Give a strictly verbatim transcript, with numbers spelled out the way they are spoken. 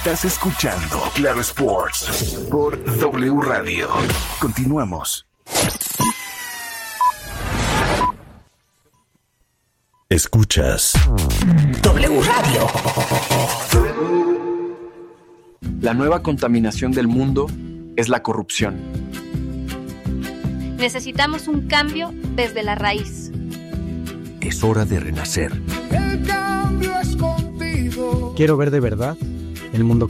Estás escuchando Claro Sports por W Radio. Continuamos. Escuchas W Radio. La nueva contaminación del mundo es la corrupción. Necesitamos un cambio desde la raíz. Es hora de renacer. El cambio es contigo. Quiero ver de verdad el mundo